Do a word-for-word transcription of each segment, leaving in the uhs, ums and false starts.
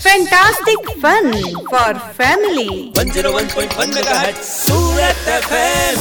Fantastic fun for family. one oh one point one megahertz Surat FM.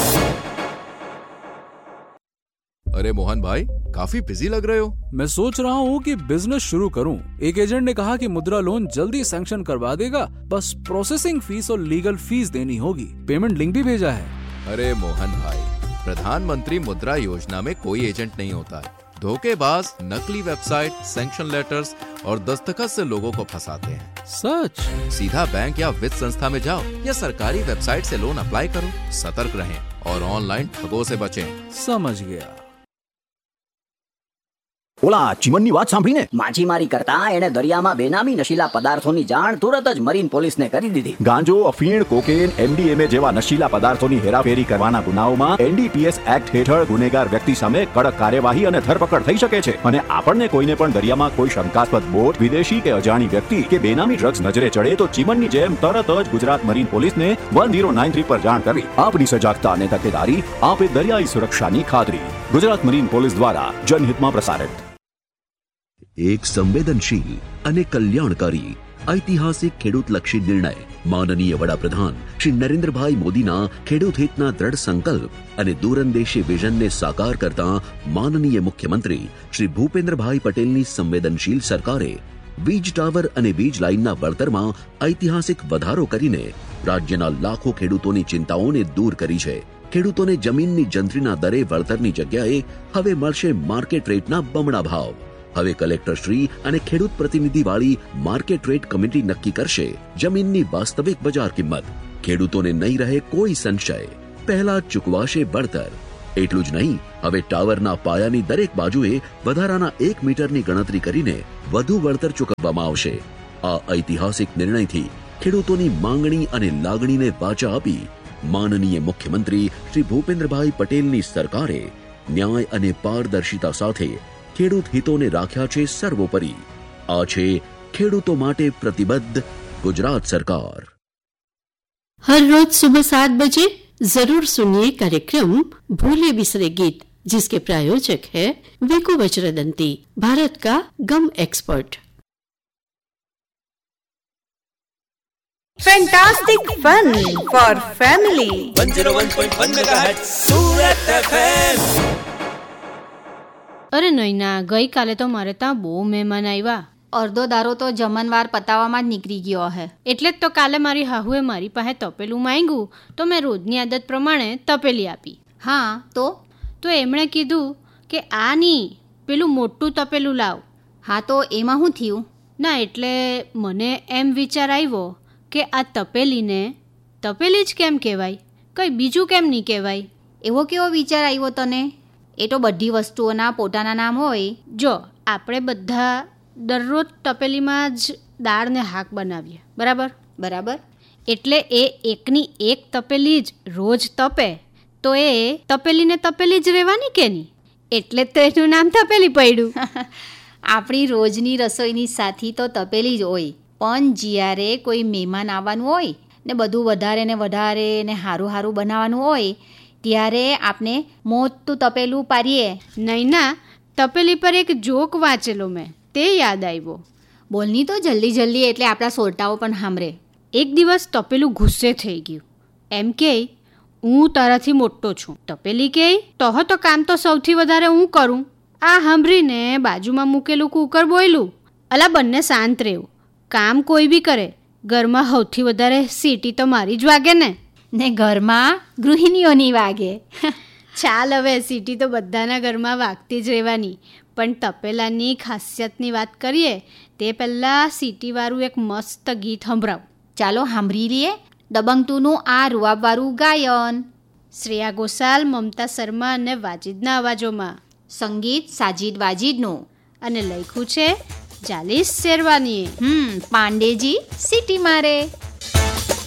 अरे मोहन भाई, काफी busy लग रहे हो। मैं सोच रहा हूँ कि बिजनेस शुरू करूँ। एक एजेंट ने कहा कि मुद्रा लोन जल्दी सैंक्शन करवा देगा, बस प्रोसेसिंग फीस और लीगल फीस देनी होगी। पेमेंट लिंक भी भेजा है। अरे मोहन भाई, प्रधानमंत्री मुद्रा योजना में कोई एजेंट नहीं होता है। धोखेबाज नकली वेबसाइट, सैंक्शन लेटर्स और दस्तखत से लोगों को फंसाते हैं। सच? सीधा बैंक या वित्त संस्था में जाओ या सरकारी वेबसाइट से लोन अप्लाई करो। सतर्क रहें और ऑनलाइन ठगों से बचें। समझ गया। ઓલા ચીમનની વાત સાંભળીને માછીમારી કરતા એણે દરિયામાં બેનામી નશીલા પદાર્થોની જાણ તુરત જ મરીન પોલીસને કરી દીધી. ગાંજો, અફીણ, કોકેન, એમડીએમએ જેવા નશીલા પદાર્થોની હેરાફેરી કરવાના ગુનાઓમાં એનડીપીએસ એક્ટ હેઠળ ગુનેગાર વ્યક્તિ સામે કડક કાર્યવાહી અને ધરપકડ થઈ શકે છે. અને આપણને કોઈને પણ દરિયામાં કોઈ શંકાસ્પદ બોટ, વિદેશી કે અજાણી વ્યક્તિ કે બેનામી ડ્રગ્સ નજરે ચડે તો ચીમનની જેમ તરત જ ગુજરાત મરીન પોલીસને વન ઝીરો નાઇન થ્રી પર જાણ કરવી. આપની સજાગતા અને તકેદારી આપે દરિયાઈ સુરક્ષાની ખાતરી. ગુજરાત મરીન પોલીસ દ્વારા જનહિતમાં પ્રસારિત. એક સંવેદનશીલ અને કલ્યાણકારી ઐતિહાસિક ખેડૂતલક્ષી નિર્ણય માનનીય વડાપ્રધાન શ્રી નરેન્દ્રભાઈ મોદીના ખેડૂત હિતના દ્રઢ સંકલ્પ અને દૂરંદેશી વિઝનને સાકાર કરતા માનનીય મુખ્યમંત્રી શ્રી ભૂપેન્દ્રભાઈ પટેલની સંવેદનશીલ સરકારે વીજ ટાવર અને વીજ લાઇનના વળતરમાં ઐતિહાસિક વધારો કરીને રાજ્યના લાખો ખેડૂતોની ચિંતાઓને દૂર કરી છે. ખેડૂતોને જમીનની જંત્રીના દરે વળતરની જગ્યાએ હવે મળશે માર્કેટ રેટના બમણા ભાવ. હવે કલેક્ટર શ્રી અને ખેડૂત પ્રતિનિધિ વાળી માર્કેટ રેટ કમિટી નક્કી કરશે જમીનની વાસ્તવિક બજાર કિંમત. ખેડૂતોને નહીં રહે કોઈ સંશય, પહેલા ચૂકવાશે વળતર. એટલું જ નહીં, હવે ટાવરના પાયાની દરેક બાજુએ વધારાના એક મીટરની ગણતરી કરીને વધુ વળતર ચૂકવવામાં આવશે. આ ઐતિહાસિક નિર્ણયથી ખેડૂતોની માંગણી અને લાગણીને વાચા આપી માનનીય મુખ્યમંત્રી શ્રી ભૂપેન્દ્રભાઈ પટેલની સરકારે ન્યાય અને પારદર્શિતા સાથે ખેડૂત હિતોને રાખ્યા છે સર્વોપરી. આ છે ખેડૂતો માટે પ્રતિબદ્ધ गुजरात सरकार. हर रोज सुबह सात बजे जरूर सुनिए कार्यक्रम भूले बिसरे गीत, जिसके प्रायोजक है वेको वज्रदंती, भारत का गम expert. Fantastic fun for family. one oh one point one megahertz Surat FM. અરે નૈના, ગઈકાલે તો મારે ત્યાં બહુ મહેમાન આવ્યા. અડધો દારો તો જમણવાર પતાવવામાં જ નીકળી ગયો હે. એટલે જ તો કાલે મારી હાહુએ મારી પાસે તપેલું માંગ્યું તો મેં રોજની આદત પ્રમાણે તપેલી આપી. હા તો તો એમણે કીધું કે આ નહીં, પેલું મોટું તપેલું લાવ. હા તો એમાં શું થયું? ના એટલે મને એમ વિચાર આવ્યો કે આ તપેલીને તપેલી જ કેમ કહેવાય, કંઈ બીજું કેમ નહીં કહેવાય? એવો કેવો વિચાર આવ્યો તને? એ તો બધી વસ્તુઓના પોતાના નામ હોય. જો આપણે બધા દરરોજ તપેલીમાં જ દાળ ને શાક બનાવીએ, બરાબર બરાબર એટલે એ એકની એક તપેલી જ રોજ તપે તો એ તપેલીને તપેલી જ રહેવાની કે નહીં? એટલે જ તો એનું નામ તપેલી પડ્યું. આપણી રોજની રસોઈની સાથી તો તપેલી જ હોય, પણ જ્યારે કોઈ મહેમાન આવવાનું હોય ને બધું વધારે ને વધારે ને સારું સારું બનાવવાનું હોય ત્યારે આપણે મોટું તપેલું પાડીએ. નહીં ના, તપેલી પર એક જોક વાંચેલો મેં, તે યાદ આવ્યો. બોલની તો જલ્દી જલ્દી, એટલે આપણા સોરટાઓ પણ સાંભળે. એક દિવસ તપેલું ગુસ્સે થઈ ગયું. એમ કે હું તારાથી મોટો છું. તપેલી કે તો તો કામ તો સૌથી વધારે હું કરું. આ સાંભળીને બાજુમાં મૂકેલું કુકર બોલ્યું, અલા બંને શાંત રહેવું, કામ કોઈ બી કરે, ઘરમાં સૌથી વધારે સીટી તો મારી જ વાગે ને ને ઘરમાં ગૃહિણીઓની વાગે. ચાલ હવે, સીટી તો બધાના ઘરમાં વાગતી જ રહેવાની, પણ તપેલાની ખાસિયતની વાત કરીએ તે પહેલાં સીટીવાળું એક મસ્ત ગીત સંભળાવ. ચાલો સાંભળી લઈએ દબંગ ટુનું આ રૂઆબવાળું ગાયન. શ્રેયા ઘોષાલ, મમતા શર્મા અને વાજિદના અવાજોમાં. સંગીત સાજિદ વાજિદનું. અને લખ્યું છે જાલિસ શેરવાનીએ. હમ પાંડેજી સીટી મારે.